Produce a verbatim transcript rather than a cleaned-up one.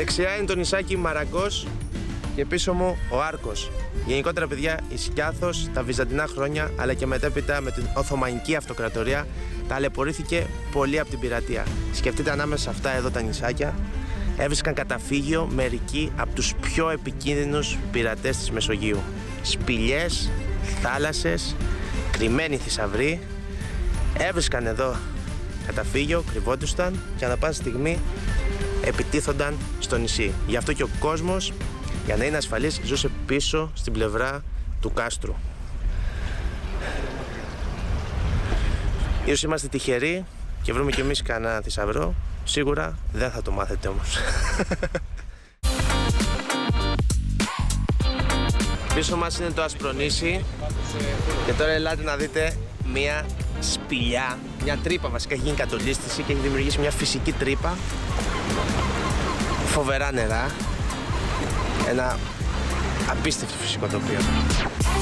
Δεξιά είναι το νησάκι Μαραγκός και πίσω μου ο Άρκος. Γενικότερα, παιδιά, η Σκιάθος τα βυζαντινά χρόνια, αλλά και μετέπειτα με την Οθωμανική Αυτοκρατορία, ταλαιπωρήθηκε πολύ από την πειρατεία. Σκεφτείτε, ανάμεσα σε αυτά εδώ τα νησάκια έβρισκαν καταφύγιο μερικοί από τους πιο επικίνδυνους πειρατές της Μεσογείου. Σπηλιές, θάλασσες, κρυμμένοι θησαυροί έβρισκαν εδώ καταφύγιο, κρυβόντουσαν και ανά πάσα στιγμή επιτίθονταν στο νησί. Γι' αυτό και ο κόσμος, για να είναι ασφαλής, ζούσε πίσω στην πλευρά του κάστρου. Ίσως είμαστε τυχεροί και βρούμε κι εμείς κανένα θησαυρό. Σίγουρα δεν θα το μάθετε όμως. Πίσω μας είναι το Ασπρονήσι και τώρα ελάτε να δείτε μία σπηλιά, μια τρύπα βασικά, έχει γίνει κατολίσθηση και έχει δημιουργήσει μια φυσική τρύπα. Φοβερά νερά, ένα απίστευτο φυσικό τοπίο.